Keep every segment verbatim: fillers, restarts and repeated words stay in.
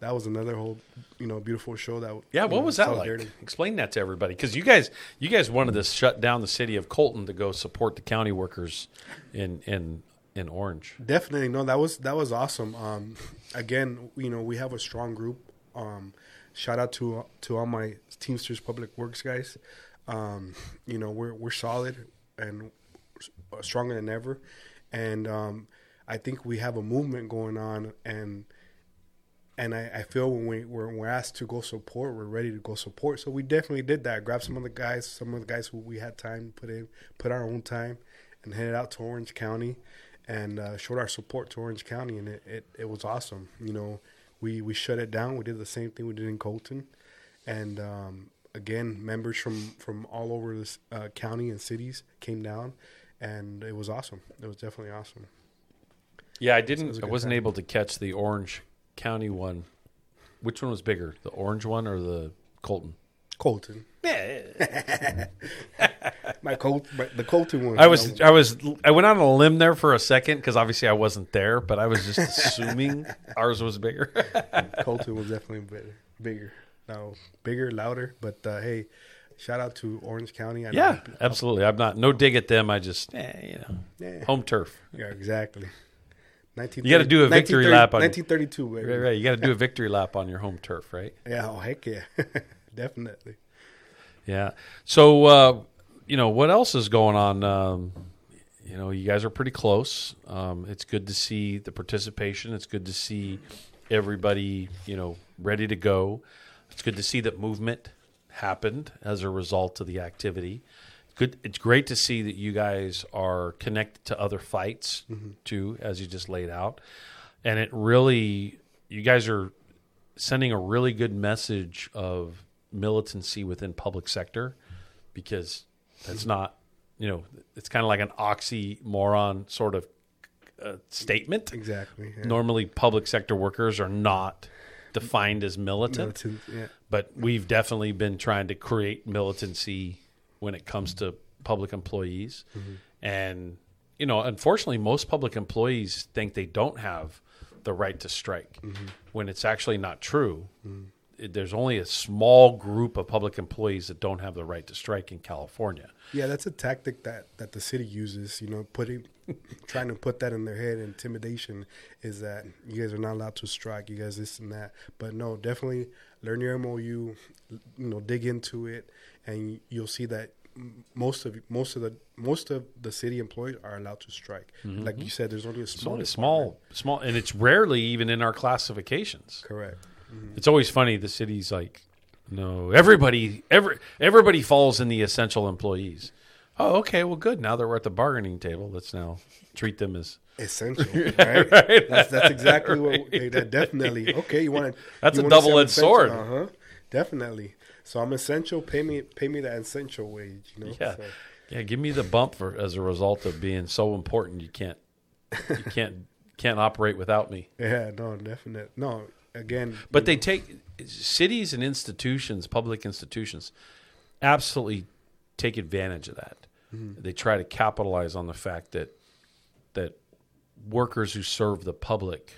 that was another whole, you know, beautiful show. That yeah, what know, was that like? Explain that to everybody, because you guys, you guys wanted to shut down the city of Colton to go support the county workers in in in Orange. Definitely, no, that was that was awesome. Um, again, you know, we have a strong group. Um, shout out to to all my Teamsters Public Works guys. Um, you know, we're we're solid and stronger than ever, and um, I think we have a movement going on, and and I, I feel when we when we're asked to go support, we're ready to go support. So we definitely did that. Grab some of the guys, some of the guys who we had time to put in, put our own time, and headed out to Orange County, and uh, showed our support to Orange County, and it, it, it was awesome. You know, we we shut it down. We did the same thing we did in Colton, and um, again, members from, from all over this uh, county and cities came down, and it was awesome. It was definitely awesome. Yeah, I didn't. So I wasn't time. able to catch the Orange County one. Which one was bigger, the Orange one or the Colton? Colton. my Colt, my, the Colton one. I was, I was, I went on a limb there for a second because obviously I wasn't there, but I was just assuming ours was bigger. Colton was definitely bigger, bigger, no, bigger, louder. But uh, hey, shout out to Orange County. I Yeah, know, absolutely. I'm not no dig at them. I just, eh, you know, yeah. home turf. Yeah, exactly. You got to do a victory lap on nineteen thirty-two. Baby. Right, right. You got to do a victory lap on your home turf, right? Yeah. Oh, heck yeah, definitely. Yeah. So, uh, you know, what else is going on? Um, you know, you guys are pretty close. Um, it's good to see the participation. It's good to see everybody, you know, ready to go. It's good to see that movement happened as a result of the activity. Good. It's great to see that you guys are connected to other fights mm-hmm. too, as you just laid out. And it really, you guys are sending a really good message of militancy within public sector, because that's not, you know, it's kind of like an oxymoron sort of uh, statement. Exactly. Yeah. Normally, public sector workers are not defined as militant, militant yeah. but we've definitely been trying to create militancy when it comes to public employees. Mm-hmm. And, you know, unfortunately, most public employees think they don't have the right to strike mm-hmm. when it's actually not true. Mm-hmm. It, there's only a small group of public employees that don't have the right to strike in California. Yeah, that's a tactic that, that the city uses, you know, putting, trying to put that in their head. Intimidation is that you guys are not allowed to strike, you guys this and that. But no, definitely learn your M O U, you know, dig into it, and you'll see that most of most of the most of the city employees are allowed to strike. Mm-hmm. Like you said, there's only a small, only small, small, and it's rarely even in our classifications. Correct. Mm-hmm. It's always funny. The city's like, no, everybody, every everybody falls in the essential employees. Oh, okay, well, good. Now that we're at the bargaining table, let's now treat them as essential. Right? right? That's that's exactly right. what. Hey, that definitely. Okay, you want to? That's you a double-edged sword. Uh huh. Definitely. So I'm essential. Pay me, pay me that essential wage. You know. Yeah. So. Yeah. Give me the bump for as a result of being so important. You can't, you can't, can't operate without me. Yeah. No. Definitely. No. Again. But they know. take cities and institutions, public institutions, absolutely take advantage of that. Mm-hmm. They try to capitalize on the fact that that workers who serve the public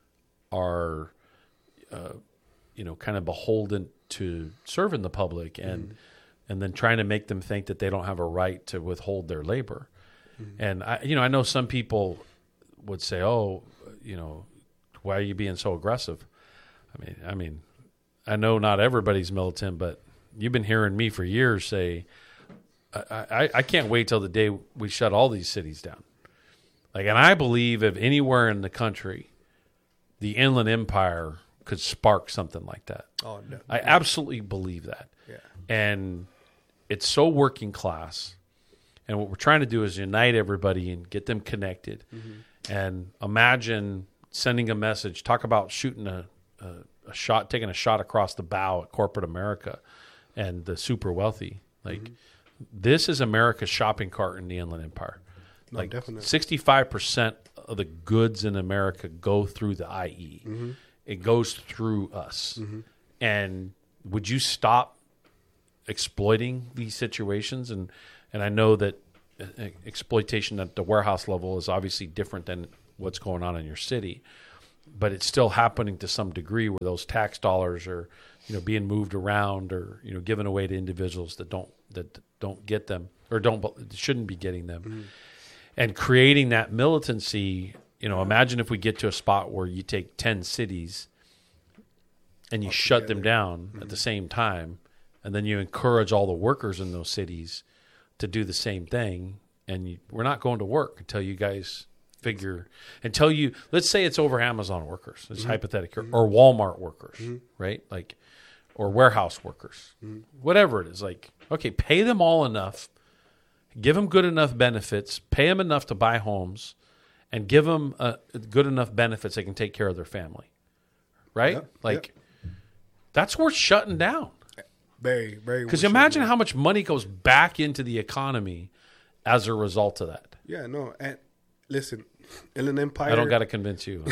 are, uh, you know, kind of beholden to serving the public, and mm-hmm. and then trying to make them think that they don't have a right to withhold their labor. Mm-hmm. And I, you know, I know some people would say, "Oh, you know, why are you being so aggressive?" I mean, I mean, I know not everybody's militant, but you've been hearing me for years say, I, I, I can't wait till the day we shut all these cities down. Like, and I believe if anywhere in the country, the Inland Empire could spark something like that. Oh, no. I absolutely believe that. Yeah. And it's so working class. And what we're trying to do is unite everybody and get them connected. Mm-hmm. And imagine sending a message, talk about shooting a, a, a shot, taking a shot across the bow at corporate America and the super wealthy. Like, mm-hmm. this is America's shopping cart in the Inland Empire. No, like definitely. sixty-five percent of the goods in America go through the I E. Mm-hmm. It goes through us. Mm-hmm. And would you stop exploiting these situations? And and I know that exploitation at the warehouse level is obviously different than what's going on in your city. but it's still happening to some degree where those tax dollars are, you know, being moved around or, you know, given away to individuals that don't that don't get them or don't shouldn't be getting them. Mm-hmm. And creating that militancy, you know, imagine if we get to a spot where you take ten cities and you all shut together. them down mm-hmm. at the same time, and then you encourage all the workers in those cities to do the same thing, and you, we're not going to work until you guys figure, until you, let's say it's over Amazon workers, it's mm-hmm. hypothetical, mm-hmm. or Walmart workers, mm-hmm. right? Like, or warehouse workers, mm-hmm. whatever it is. Like, okay, pay them all enough, give them good enough benefits, pay them enough to buy homes, and give them uh, good enough benefits they can take care of their family, right? Yep. Like, yep. that's worth shutting down. Very, very. Because imagine how much money goes back into the economy as a result of that. Yeah, no, and listen, Inland Empire. I don't got to convince you.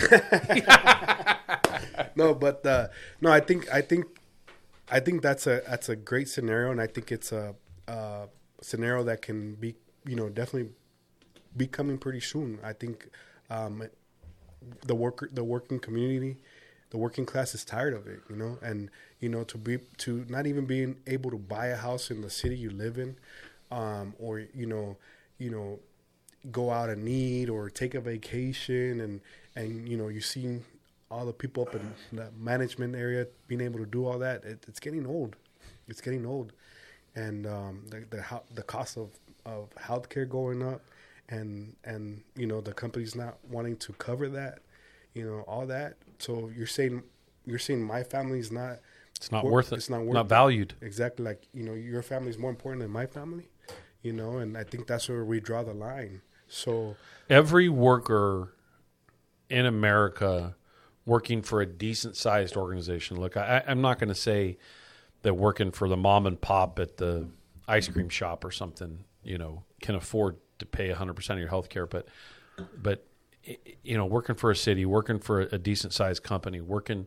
no, but uh, no, I think I think I think that's a that's a great scenario, and I think it's a, a scenario that can be, you know, definitely be coming pretty soon. I think um, the worker, the working community, the working class is tired of it, you know, and you know, to be to not even being able to buy a house in the city you live in, um, or you know, you know, go out and eat or take a vacation, and and you know, you see all the people up in the management area being able to do all that. It, it's getting old. It's getting old, and um, the the the cost of of healthcare going up, and and you know, the companies not wanting to cover that, you know, all that. So you're saying you're saying my family's not. It's not worth it. It's not worth not it. valued. Exactly. Like, you know, your family is more important than my family, you know, and I think that's where we draw the line. So every worker in America working for a decent sized organization. Look, I, I'm not going to say that working for the mom and pop at the ice cream shop or something, you know, can afford to pay one hundred percent of your health care, but, but, you know, working for a city, working for a decent sized company, working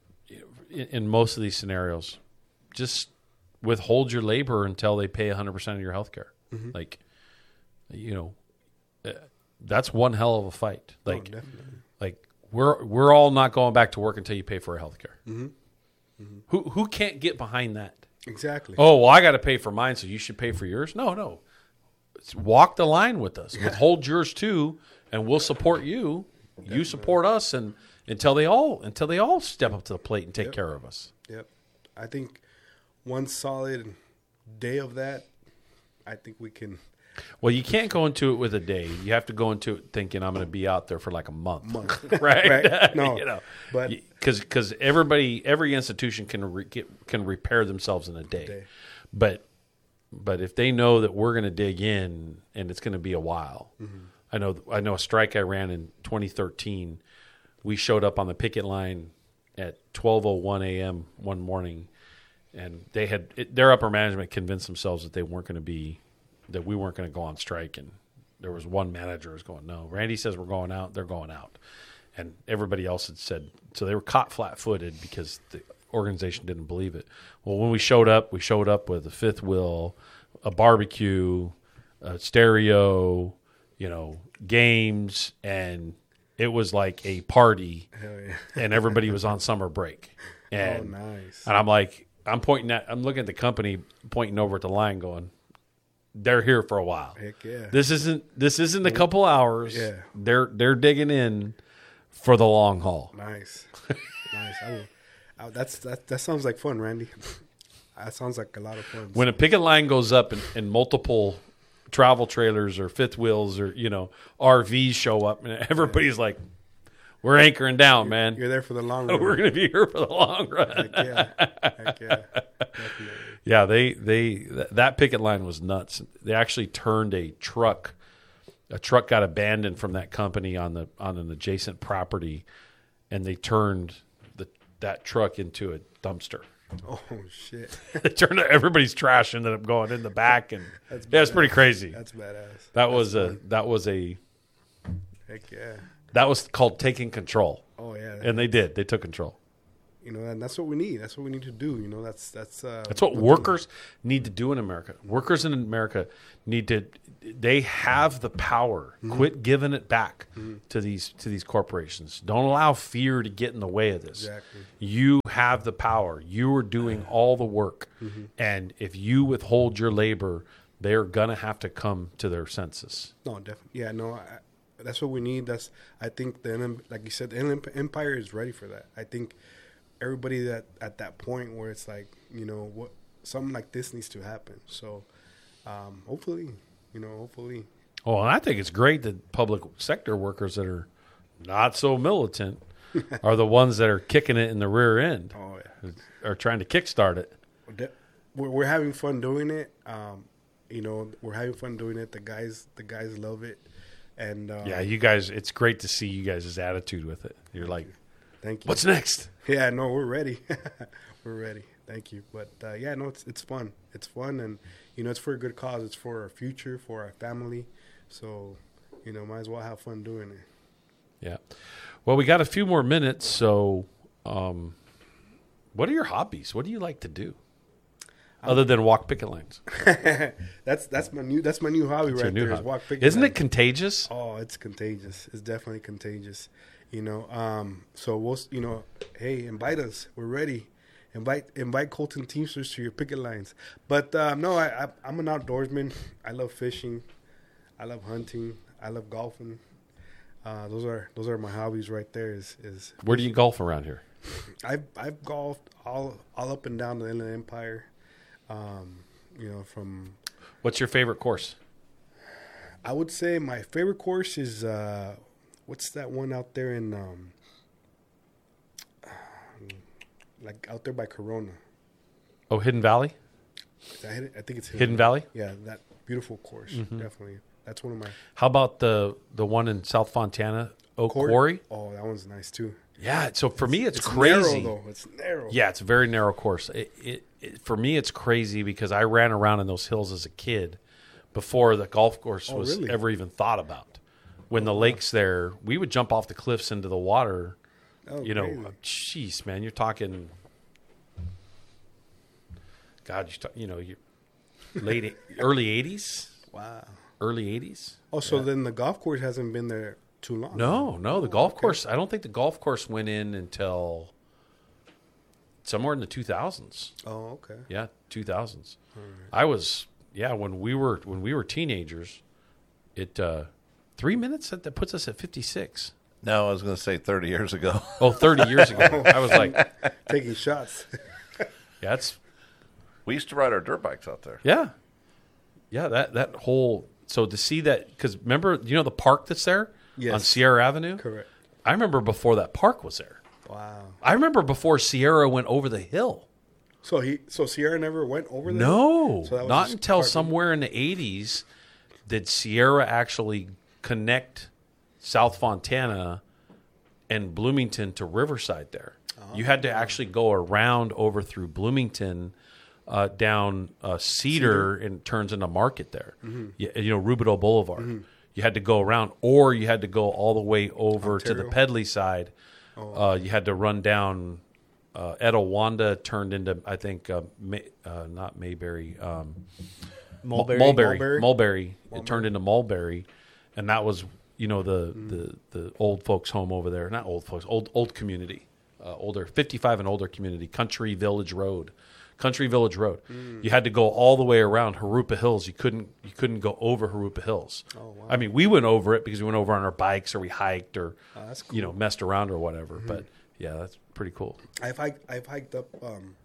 in most of these scenarios, just withhold your labor until they pay one hundred percent of your health care. Mm-hmm. Like, you know, uh, that's one hell of a fight. Like, oh, like we're we're all not going back to work until you pay for our health care. Mm-hmm. Mm-hmm. Who who can't get behind that? Exactly. Oh, well, I got to pay for mine, so you should pay for yours. No, no. It's walk the line with us. Withhold yours too, and we'll support you. Definitely. You support us, and until they all until they all step up to the plate and take yep. care of us. Yep. I think one solid day of that, I think we can. Well, you can't go into it with a day. You have to go into it thinking I'm going to be out there for like a month, month. right? right? No, you know, but because because everybody every institution can re, get, can repair themselves in a day. day, but but if they know that we're going to dig in and it's going to be a while, mm-hmm. I know I know a strike I ran in twenty thirteen. We showed up on the picket line at twelve oh one a.m. one morning, and they had it, their upper management convinced themselves that they weren't going to be, that we weren't going to go on strike. And there was one manager who was going, no, Randy says we're going out, they're going out. And everybody else had said, so they were caught flat-footed because the organization didn't believe it. Well, when we showed up, we showed up with a fifth wheel, a barbecue, a stereo, you know, games, and it was like a party, yeah. and everybody was on summer break. And, oh, nice. And I'm like, I'm pointing at, I'm looking at the company, pointing over at the line going, they're here for a while. Heck yeah. This isn't, this isn't a couple hours. Yeah. They're, they're digging in for the long haul. Nice. nice. I will, I, that's, that, that sounds like fun, Randy. That sounds like a lot of fun. When a picket line goes up and, and multiple travel trailers or fifth wheels or, you know, R Vs show up, and everybody's like, we're anchoring down, you're, man. You're there for the long run. We're going to be here for the long run. Heck yeah. Heck yeah. Definitely. Yeah, they, they, that picket line was nuts. They actually turned a truck. A truck got abandoned from that company on the, on an adjacent property, and they turned the, that truck into a dumpster. Oh shit! They turned everybody's trash ended up going in the back, and that's yeah, it's pretty crazy. That's badass. That that's was fun. a that was a heck yeah. That was called taking control. Oh yeah, and they did. They took control. you know, and that's what we need. That's what we need to do. You know, that's that's uh, That's what workers need to do in America. Workers in America need to. They have the power. Mm-hmm. Quit giving it back mm-hmm. to these to these corporations. Don't allow fear to get in the way of this. Exactly. You have the power. You are doing all the work, mm-hmm. and if you withhold your labor, they're gonna have to come to their senses. No, definitely. Yeah, no. I, that's what we need. That's I think the like you said, the empire is ready for that. I think everybody that at that point where it's like, you know, what something like this needs to happen. So um, hopefully, you know, hopefully. Well, and I think it's great that public sector workers that are not so militant are the ones that are kicking it in the rear end. Oh yeah, are trying to kickstart it. We're, we're having fun doing it. Um, you know, we're having fun doing it. The guys, the guys love it. And uh, yeah, you guys, it's great to see you guys' attitude with it. You're like, thank you. What's next? Yeah, no, we're ready. We're ready. Thank you. But uh, yeah, no, it's it's fun. It's fun, and you know, it's for a good cause. It's for our future, for our family. So, you know, might as well have fun doing it. Yeah. Well, we got a few more minutes. So, um, what are your hobbies? What do you like to do? Other than walk picket lines, that's that's my new that's my new hobby that's right new there. Hobby. Is walk picket Isn't lines. it contagious? Oh, it's contagious. It's definitely contagious. You know, um, so we'll you know, hey, invite us. We're ready. Invite invite Colton Teamsters to your picket lines. But um, no, I, I I'm an outdoorsman. I love fishing. I love hunting. I love golfing. Uh, those are those are my hobbies right there. Is is where do you golf around here? I've I've golfed all all up and down the Inland Empire. Um, you know, from what's your favorite course? I would say my favorite course is uh, what's that one out there in um, like out there by Corona? Oh, Hidden Valley. Is that Hidden? I think it's Hidden, Hidden Valley. Valley. Yeah, that beautiful course. Mm-hmm. Definitely, that's one of my. How about the the one in South Fontana, Oak Quarry? Quarry? Oh, that one's nice too. Yeah, so for it's, me, it's, it's crazy. Narrow, though. It's narrow. Yeah, it's a very narrow course. It, it, it, for me, it's crazy because I ran around in those hills as a kid before the golf course oh, was really? ever even thought about. When the lake's there, we would jump off the cliffs into the water. Oh, you know, crazy. Jeez, man, you're talking. God, you talk, you know, you late early eighties. Wow, early eighties. Oh, so yeah. then the golf course hasn't been there too long. No, no, the golf okay. course. I don't think the golf course went in until somewhere in the two thousands. Oh, okay. Yeah, two thousands. Right. I was yeah when we were when we were teenagers. It uh, three minutes that, that puts us at fifty-six. No, I was going to say thirty years ago. Oh, thirty years ago. I was like taking shots. Yeah, it's. We used to ride our dirt bikes out there. Yeah, yeah. That that whole so to see that because remember you know the park that's there. Yes. On Sierra Avenue? Correct. I remember before that park was there. Wow. I remember before Sierra went over the hill. So he, so Sierra never went over there? No. So not until somewhere in the eighties did Sierra actually connect South Fontana and Bloomington to Riverside there. Oh, you had to actually go around over through Bloomington uh, down uh, Cedar, Cedar and it turns into Market there. Mm-hmm. You, you know, Rubidoux Boulevard. Mm-hmm. You had to go around, or you had to go all the way over Ontario? to the Pedley side. Oh. Uh, you had to run down uh, Etowanda, turned into, I think, uh, May, uh, not Mayberry, um, Mulberry. Mulberry. Mulberry. Mulberry. It turned into Mulberry, and that was, you know, the, mm. the, the old folks' home over there. Not old folks, old old community, uh, older, fifty-five and older community, Country Village Road. Country Village Road. Mm. You had to go all the way around Harupa Hills. You couldn't you couldn't go over Harupa Hills. Oh, wow. I mean, we went over it because we went over on our bikes or we hiked or oh, that's cool. you know messed around or whatever. Mm-hmm. But yeah, that's pretty cool. I've hiked I've hiked up um,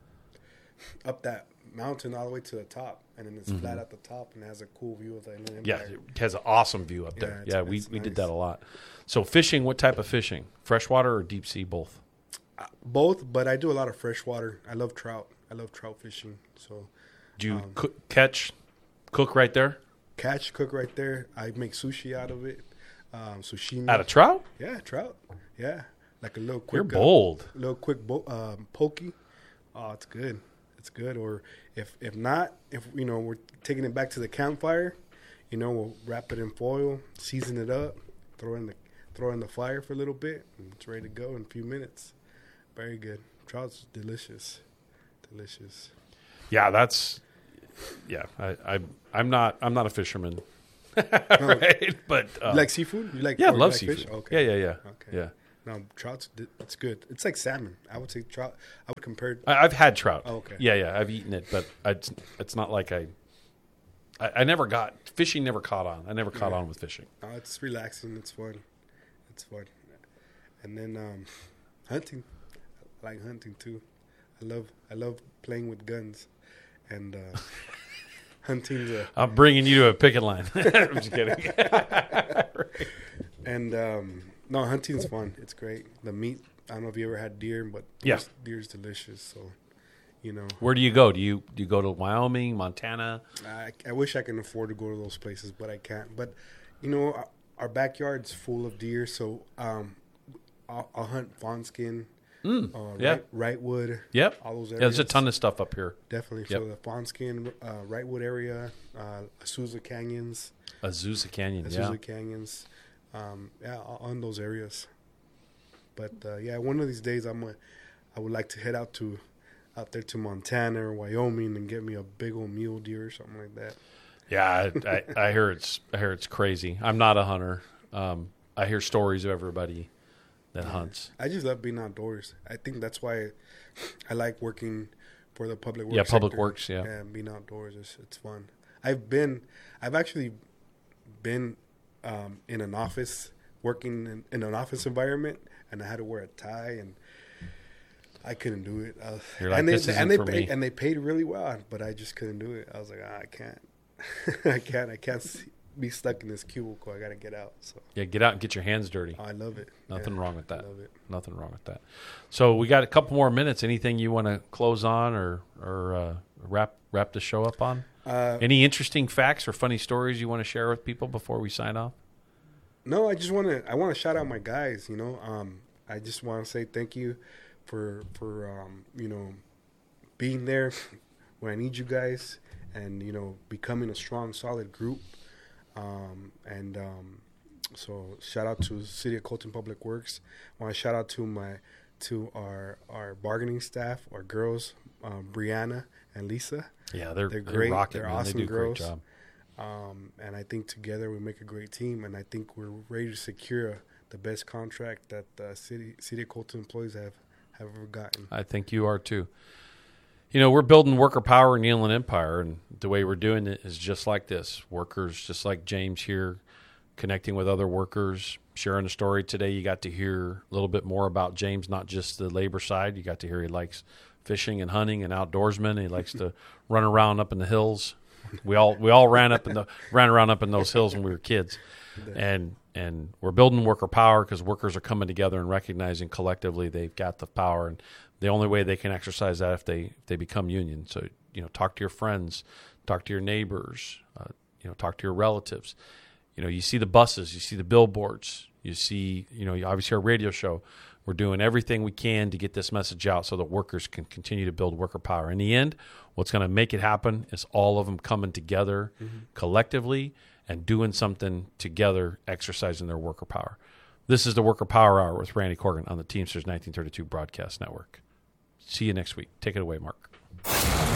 up that mountain all the way to the top, and then it's mm-hmm. flat at the top and it has a cool view of the Inland Empire. Yeah, it has an awesome view up there. Yeah, yeah we we nice. did that a lot. So fishing, what type of fishing? Freshwater or deep sea? Both. Uh, both, but I do a lot of freshwater. I love trout. I love trout fishing. So, do you um, cook, catch, cook right there? Catch, cook right there. I make sushi out of it. Um, sushi out of trout? Yeah, trout. Yeah, like a little quick. You're bold. Uh, little quick bo- um, pokey. Oh, it's good. It's good. Or if if not, if you know we're taking it back to the campfire, you know we'll wrap it in foil, season it up, throw in the throw in the fire for a little bit, and it's ready to go in a few minutes. Very good. trout's delicious, delicious. Yeah, that's yeah. I, I I'm not I'm not a fisherman, right? But uh, You like seafood? You like yeah, I or you love like seafood. fish? Okay. Yeah, yeah, yeah, Okay. yeah. No, trout's di- it's good. It's like salmon. I would say trout. I would compare. it- I, I've had trout. Oh, okay. Yeah, yeah. I've eaten it, but it's it's not like I. I, I never got fishing. Never caught on. I never caught Yeah. on with fishing. No, it's relaxing. It's fun. It's fun. And then um, hunting. I like hunting too. I love I love playing with guns, and uh, hunting's a I'm bringing you to a picket line. I'm just kidding. and um, no, hunting's fun. It's great. The meat. I don't know if you ever had deer, but Yeah. deer's, deer's delicious. So, you know, Where do you go? Do you do you go to Wyoming, Montana? I, I wish I can afford to go to those places, but I can't. But you know, our, our backyard's full of deer, so um, I'll, I'll hunt fawn skin, Mm, uh, yeah. right, Wrightwood, Yep. all those Yeah, areas. there's a ton of stuff up here. Definitely. Yep. So the fawn skin, uh, Wrightwood area, uh, Azusa Canyons, Azusa Canyon. Azusa Yeah. Canyons, um, yeah, o- on those areas. But uh, yeah, one of these days I'm a, I would like to head out to out there to Montana or Wyoming and get me a big old mule deer or something like that. Yeah, I, I, I hear it's I hear it's crazy. I'm not a hunter. Um, I hear stories of everybody that hunts. I just love being outdoors. I think that's why I like working for the public works. Yeah, public sector. works, yeah. and being outdoors is it's fun. I've been, I've actually been um, in an office working in, in an office environment, and I had to wear a tie, and I couldn't do it. I was, You're like, and they, "This isn't and they for paid, me." and they paid really well, but I just couldn't do it. I was like, ah, I can't, I can't, I can't see, be stuck in this cubicle. I got to get out. So Yeah, get out and get your hands dirty. I love it. Nothing Yeah, wrong with I that. love it. Nothing wrong with that. So we got a couple more minutes. Anything you want to close on or or uh, wrap wrap the show up on? Uh, Any interesting facts or funny stories you want to share with people before we sign off? No, I just want to. I want to shout out my guys. You know, um, I just want to say thank you for for um, you know being there when I need you guys, and you know becoming a strong, solid group. Um, and um, so shout out to City of Colton Public Works. I want to shout out to my to our our bargaining staff, our girls, um, Brianna and Lisa. Yeah, they're They're they're great. rocking, They're man. awesome They do a great girls. job. Um, and I think together we make a great team, and I think we're ready to secure the best contract that the city City of Colton employees have, have ever gotten. I think you are too. You know, we're building worker power in the Inland Empire, and the way we're doing it is just like this. Workers, just like James here, connecting with other workers, sharing a story today. You got to hear a little bit more about James, not just the labor side. You got to hear he likes fishing and hunting and outdoorsman. He likes to run around up in the hills. We all we all ran up in the ran around up in those hills when we were kids, and and we're building worker power because workers are coming together and recognizing collectively they've got the power, and the only way they can exercise that if they if they become union. So you know, talk to your friends, talk to your neighbors, uh, you know, talk to your relatives. You know, you see the buses, you see the billboards, you see you know, you obviously our radio show. We're doing everything we can to get this message out so that workers can continue to build worker power. In the end, what's going to make it happen is all of them coming together mm-hmm. collectively and doing something together, exercising their worker power. This is the Worker Power Hour with Randy Corgan on the Teamsters nineteen thirty-two Broadcast Network. See you next week. Take it away, Mark.